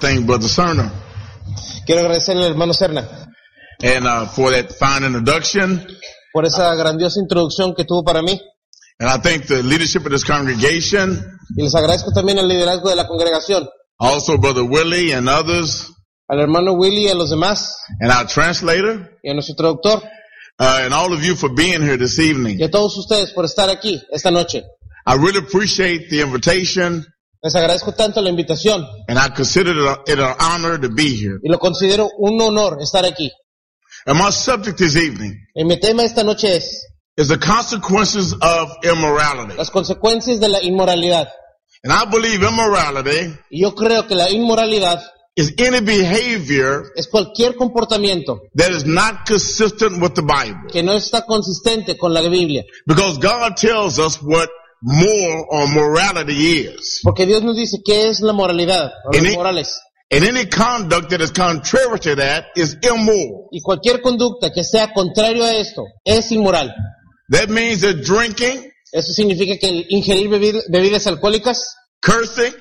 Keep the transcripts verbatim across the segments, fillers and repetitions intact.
thank Brother Cerna. Quiero agradecerle al hermano Cerna And uh, for that fine introduction. por esa grandiosa introducción que tuvo para mí. And I thank the leadership of this congregation. Y les agradezco también el liderazgo de la congregación, Also Brother Willie and others. al hermano Willy y a los demás, And our translator. y a nuestro traductor, Uh, and all of you for being here this evening. y a todos ustedes por estar aquí esta noche. I really appreciate the invitation. Les agradezco tanto la invitación And I consider it, a, it an honor to be here. y lo considero un honor estar aquí. And my subject this evening Y mi tema esta noche es is the consequences of immorality. las consecuencias de la inmoralidad. And I believe immorality Y yo creo que la inmoralidad is any behavior es cualquier comportamiento that is not consistent with the Bible. que no está consistente con la Biblia. Because God tells us what moral or morality is. Porque Dios nos dice qué es la moralidad, o En los el- morales. And any conduct that is contrary to that is immoral. Y cualquier conducta que sea contrario a esto es inmoral. That means that drinking, Eso significa que el ingerir bebi- bebidas alcohólicas, cursing,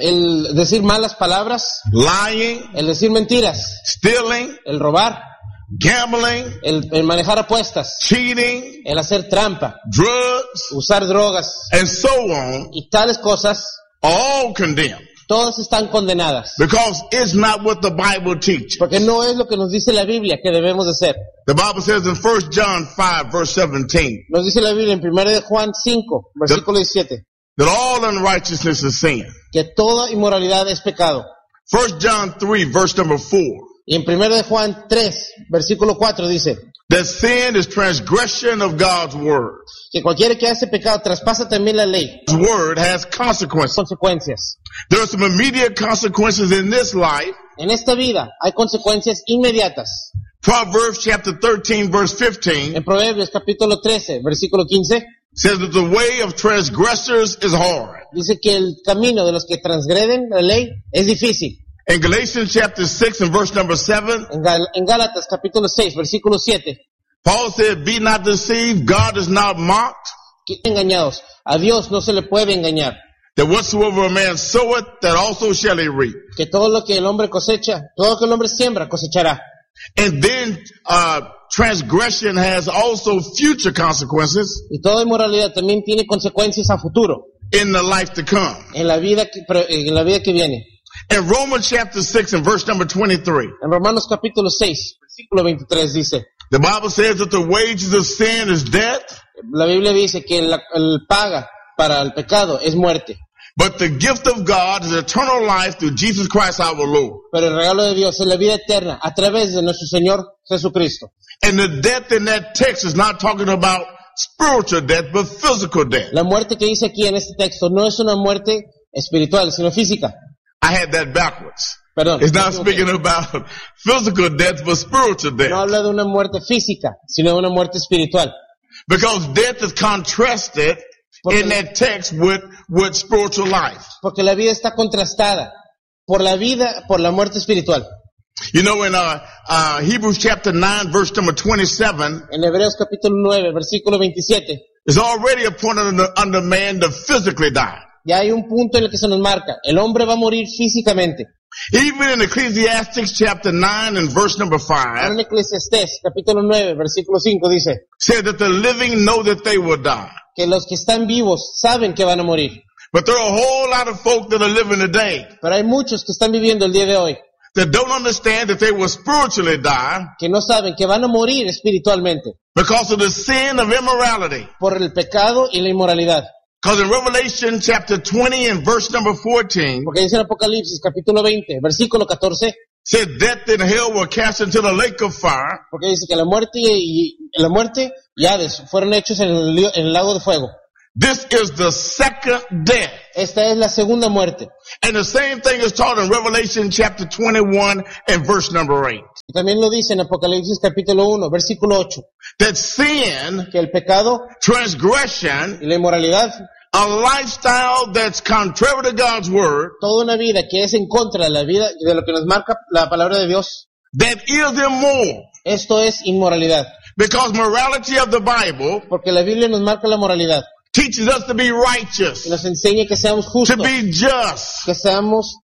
el decir malas palabras, lying, el decir mentiras, stealing, el robar, gambling, el, el manejar apuestas, cheating, el hacer trampa, drugs, usar drogas and so on y tales cosas, are all condemned. todas están condenadas. Because it's not what the Bible teaches. Porque no es lo que nos dice la Biblia que debemos de hacer. The Bible says in First John five verse seventeen Nos dice la Biblia en primera de Juan cinco, versículo diecisiete, that all unrighteousness is sin. que toda inmoralidad es pecado. First John three verse number four, Y en primera de Juan tres, versículo cuatro dice that sin is transgression of God's word. que cualquiera que hace pecado traspasa también la ley. His word has consequences. Consecuencias. There are some immediate consequences in this life. En esta vida hay consecuencias inmediatas. Proverbs chapter thirteen verse fifteen En Proverbios capítulo trece, versículo quince, says that the way of transgressors is hard. dice que el camino de los que transgreden la ley es difícil. In Galatians chapter six and verse number seven, En, Gal- en Gálatas capítulo seis, versículo siete, Paul said, be not deceived, God is not mocked, que engañados. A Dios no se le puede engañar. that whatsoever a man soweth, that also shall he reap. Que todo lo que el hombre cosecha, todo lo que el hombre siembra, cosechará. And then uh transgression has also future consequences Y toda inmoralidad también tiene consecuencias a futuro, in the life to come. en la vida que, pre- en la vida que viene. In Romans chapter six and verse number twenty-three, En Romanos capítulo seis, versículo veintitrés dice, the Bible says that the wages of sin is death, la Biblia dice que la, el paga para el pecado es muerte, but the gift of God is eternal life through Jesus Christ our Lord. pero el regalo de Dios es la vida eterna a través de nuestro Señor Jesucristo. And the death in that text is not talking about spiritual death, but physical death. La muerte que dice aquí en este texto no es una muerte espiritual, sino física. I had that backwards. Perdón. It's not speaking about physical death, but spiritual No death. habla de una muerte física, sino de una muerte espiritual. Because death is contrasted in that text with, with spiritual life. Porque la vida está contrastada por la vida, por la muerte espiritual. You know, in uh, uh, Hebrews chapter nine, verse number twenty-seven, En Hebreos capítulo nueve, versículo veintisiete, it's already appointed under, under man to physically die. ya hay un punto en el que se nos marca. El hombre va a morir físicamente. Even in Ecclesiastes chapter nine and verse number Ahora five, en Eclesiastés capítulo nueve, versículo cinco dice said that the living know that they will die. que los que están vivos saben que van a morir. But there are a whole lot of folk that are living today Pero hay muchos que están viviendo el día de hoy that don't understand that they will spiritually die que no saben que van a morir espiritualmente because of the sin of immorality. por el pecado y la inmoralidad. Because in Revelation chapter twenty and verse number fourteen, Porque dice en Apocalipsis capítulo veinte, versículo catorce, said death and hell were cast into the lake of fire. porque dice que la muerte y, y la muerte y Hades fueron hechos en el, li- en el lago de fuego. This is the second death. Esta es la segunda muerte. And the same thing is taught in Revelation chapter twenty-one and verse number eight. Y también lo dice en Apocalipsis capítulo uno, versículo ocho, That sin, que el pecado transgression, y la inmoralidad, a lifestyle that's contrary to God's word, toda una vida que es en contra de la vida de lo que nos marca la palabra de Dios, that is immoral. esto es inmoralidad. Because morality of the Bible Porque la Biblia nos marca la moralidad teaches us to be y righteous, nos enseña que seamos to justos, be just, que seamos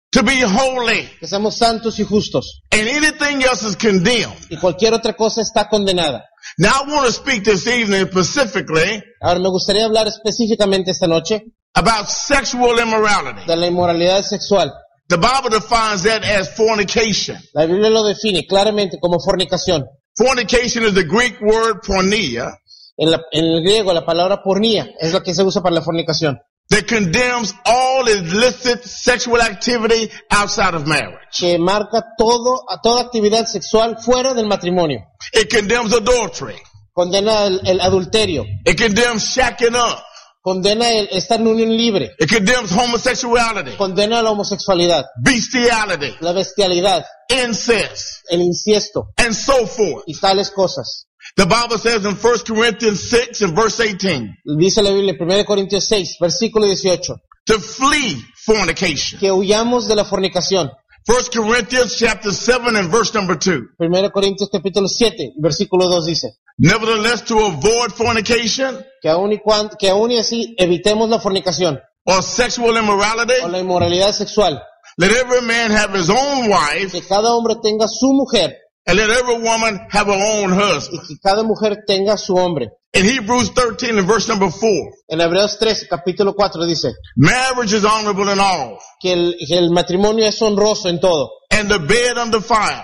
to be holy, que seamos santos y justos, and anything else is condemned. y cualquier otra cosa está condenada. Now I want to speak this evening specifically Ahora me gustaría hablar específicamente esta noche about sexual immorality. de la inmoralidad sexual. The Bible defines that as fornication. La Biblia lo define claramente como fornicación. Fornication is the Greek word porneia En, la, en el griego la palabra pornía es la que se usa para la fornicación, that condemns all illicit sexual activity outside of marriage. que marca todo, a toda actividad sexual fuera del matrimonio. It condemns adultery. Condena el, el adulterio, It condemns shacking up. condena el estar en unión libre, It condemns homosexuality, condena la homosexualidad, bestiality, la bestialidad, incest, el inciesto and so forth. y tales cosas. The Bible says in First Corinthians six and verse eighteen, Dice la Biblia en primera Corintios seis, versículo dieciocho, to flee fornication. que huyamos de la fornicación. First Corinthians chapter seven and verse number two. primera Corintios capítulo siete, versículo dos dice, Nevertheless, to avoid fornication que aún y, cuan, que aún y así evitemos la fornicación or sexual immorality, o la inmoralidad sexual, let every man have his own wife, que cada hombre tenga su mujer and let every woman have her own y husband. que cada mujer tenga su hombre. In Hebrews thirteen and verse number four, En Hebreos trece, capítulo cuatro dice marriage is honorable in all, que el, que el matrimonio es honroso en todo, and the bed undefiled.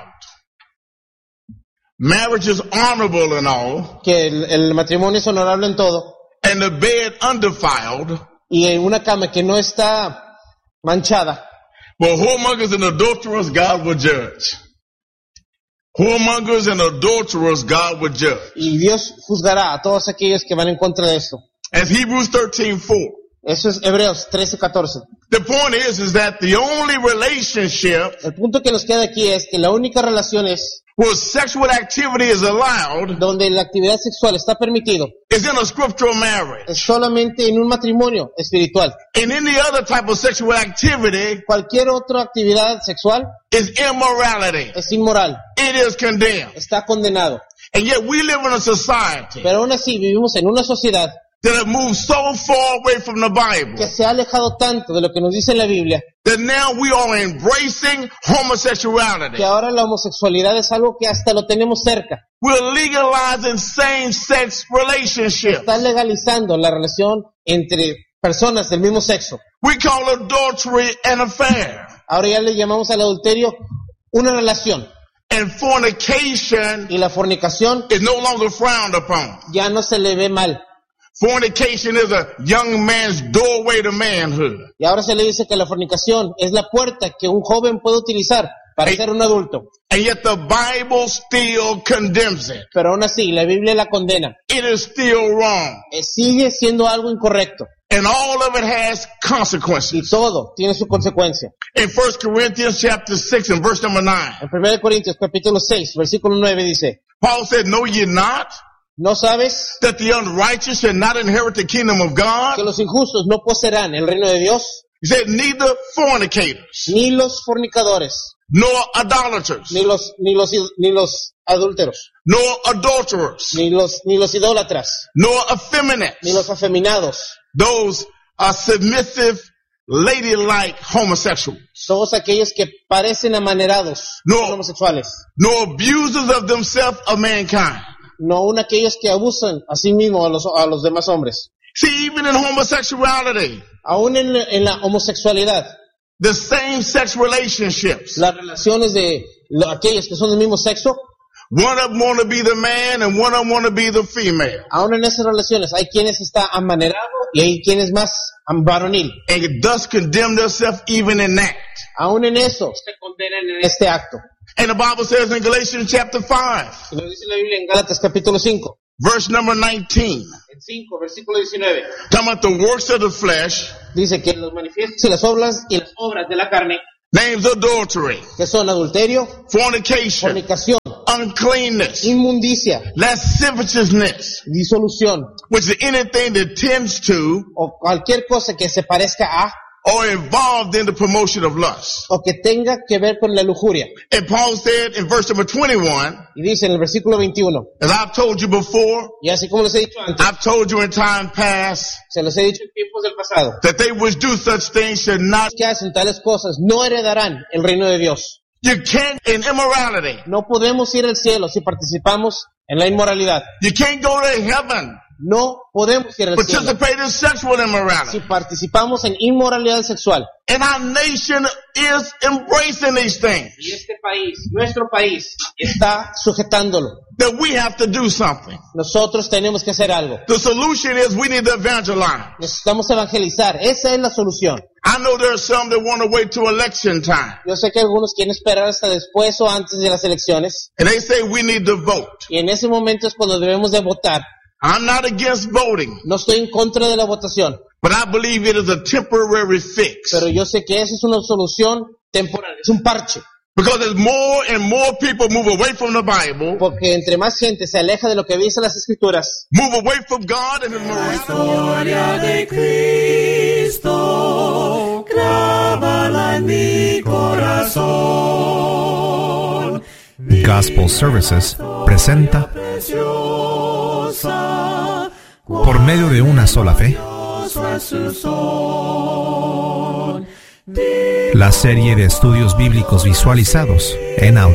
Marriage is honorable in all, que el, el matrimonio es honorable en todo, and the bed undefiled, y en una cama que no está manchada, but whoremongers and adulterers God will judge. Whoremongers and adulterers God will judge. y Dios juzgará a todos aquellos que van en contra de esto. As Hebrews thirteen four. Eso es Hebreos trece, catorce. The point is, is that the only relationship El punto que nos queda aquí es que la única relación es where sexual activity is allowed donde la actividad sexual está permitido is in a scriptural marriage. es solamente en un matrimonio espiritual. And any other type of sexual activity Cualquier otra actividad sexual is immorality. es inmoral, It is condemned. está condenado. And yet we live in a society Pero aún así vivimos en una sociedad that have moved so far away from the Bible que se ha alejado tanto de lo que nos dice la Biblia that now we are embracing homosexuality. que ahora la homosexualidad es algo que hasta lo tenemos cerca. We're legalizing same-sex relationships. Está legalizando la relación entre personas del mismo sexo. We call adultery an affair. Ahora ya le llamamos al adulterio una relación. And fornication Y la fornicación is no longer frowned upon. ya no se le ve mal. Fornication is a young man's doorway to manhood. Y ahora se le dice que la fornicación es la puerta que un joven puede utilizar para Hey. ser un adulto. And yet the Bible still condemns it. Pero aún así, la Biblia la condena. It is still wrong. Eh, Sigue siendo algo incorrecto. And all of it has Y consequences. todo tiene su consecuencia. In First Corinthians chapter six and verse number nine, En primera Corintios capítulo seis, versículo nueve dice, Paul said, know ye not ¿no sabes that the unrighteous shall not inherit the kingdom of que God? los injustos no poseerán el reino de Dios? He said, neither fornicators, Ni los fornicadores, nor idolaters, ni los, ni los, ni los adúlteros, nor adulterers, ni los, ni los idólatras, nor effeminates. ni los afeminados, Those are submissive, ladylike homosexuals, todos aquellos que parecen amanerados, No. son homosexuales, nor abusers of themselves of mankind. no aún aquellos que abusan a sí mismos a los, a los demás hombres. See, even in homosexuality, Aún en, en la homosexualidad, the same-sex relationships, las relaciones de lo- aquellos que son del mismo sexo, one of them want to be the man and one of them want to be the female. aún en esas relaciones hay quienes está amanerado y hay quienes más varonil. And it thus condemn themselves even in that. Aún en eso se condenan en este acto. And the Bible says in Galatians chapter five, Y lo dice la Biblia en Gálatas capítulo cinco, verse number nineteen, en cinco, versículo diecinueve. talking about the works of the flesh, Dice que los manifiestos y las obras y las obras de la carne, names adultery, que son adulterio, fornication, fornicación, uncleanness, inmundicia, lasciviousness, disolución, which is anything that tends to o cualquier cosa que se parezca a, or involved in the promotion of lust. o que tenga que ver con la lujuria. And Paul said in verse number twenty-one, Y dice en el versículo veintiuno, as I've told you before, y así como les he dicho antes, I've told you in time past, se los he dicho en tiempos del pasado, that they which do such things should not, que hacen tales cosas no heredarán el reino de Dios. you can't in immorality. No podemos ir al cielo si participamos en la inmoralidad. You can't go to heaven, No podemos ir al cielo participate in sexual si immorality. participamos en inmoralidad sexual. And our nation is embracing these things. Y este país, nuestro país, está sujetándolo. That we have to do something. Nosotros tenemos que hacer algo. The solution is we need to evangelize. Necesitamos evangelizar. Esa es la solución. I know there are some that want to wait till election time. Yo sé que algunos quieren esperar hasta después o antes de las elecciones. And they say we need to vote. Y en ese momento es cuando debemos de votar. I'm not against voting, No estoy en contra de la votación, but I believe it is a temporary fix. pero yo sé que esa es una solución temporal, es un parche. Because as more and more people move away from the Bible, Porque entre más gente se aleja de lo que dicen las escrituras, move away from God and His morality, Historia de Cristo, clávala en mi corazón. Gospel Services presenta, Preciosa, por medio de una sola fe, glorioso es su son. la serie de estudios bíblicos visualizados en audio.